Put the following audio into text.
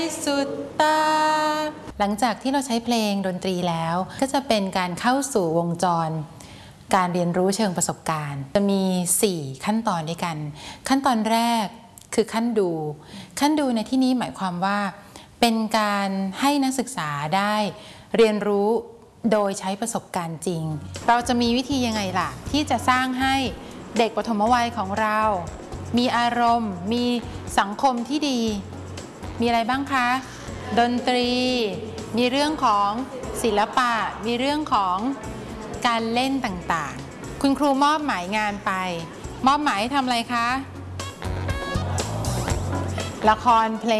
สุดตาหลังจากที่เราใช้เพลงดนตรีแล้วก็จะเป็นการเข้าสู่วงจรการเรียนรู้เชิงประสบการณ์จะมี4ขั้นตอนด้วยกันขั้นตอนแรกคือขั้นดูในที่นี้หมายความว่าเป็นการให้นักศึกษาได้เรียนรู้โดยใช้ประสบการณ์จริงเราจะมีวิธียังไงล่ะที่จะสร้างให้เด็กปฐมวัยของเรามีอารมณ์มีสังคมที่ดีมีอะไรบ้างคะดนตรีมีเรื่องของศิลปะมีเรื่องของการเล่นต่างๆคุณครูมอบหมายงานไปมอบหมายทำอะไรคะละครเพล